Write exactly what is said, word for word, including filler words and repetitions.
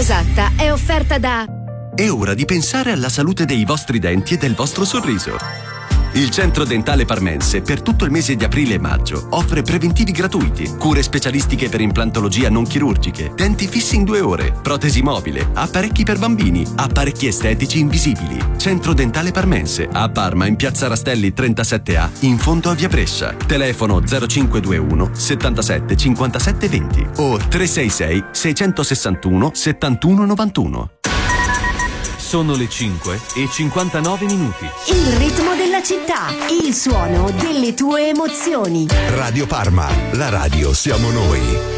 esatta è offerta da... È ora di pensare alla salute dei vostri denti e del vostro sorriso. Il Centro Dentale Parmense per tutto il mese di aprile e maggio offre preventivi gratuiti, cure specialistiche per implantologia non chirurgiche, denti fissi in due ore, protesi mobile, apparecchi per bambini, apparecchi estetici invisibili. Centro Dentale Parmense a Parma in Piazza Rastelli trentasette A in fondo a Via Brescia. Telefono zero cinque due uno settantasette cinquantasette venti o tre sei sei sei sei uno sette uno nove uno. Sono le cinque e cinquantanove minuti. Il ritmo della città, il suono delle tue emozioni. Radio Parma, la radio siamo noi.